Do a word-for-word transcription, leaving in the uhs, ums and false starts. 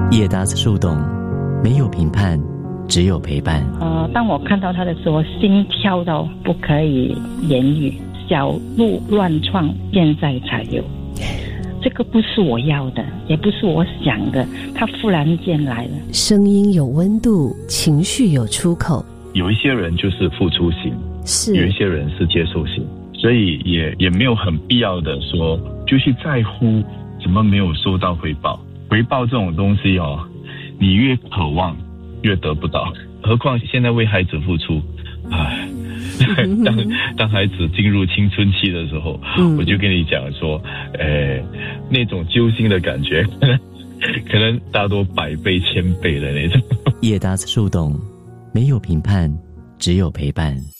叶达子树洞，没有评判，只有陪伴。 呃，当我看到他的时候，心跳到不可以言语，小鹿乱撞，现在才有。这个不是我要的，也不是我想的，它忽然间来了。 声音有温度，情绪有出口。 有一些人就是付出型， 是有一些人是接受型，所以也也没有很必要的说就去在乎怎么没有收到回报。回报这种东西哦，你越渴望越得不到，何况现在为孩子付出，唉。当当孩子进入青春期的时候，嗯、我就跟你讲说，呃，那种揪心的感觉，可能可能大多百倍、千倍的那种。 叶达子树洞，没有评判，只有陪伴。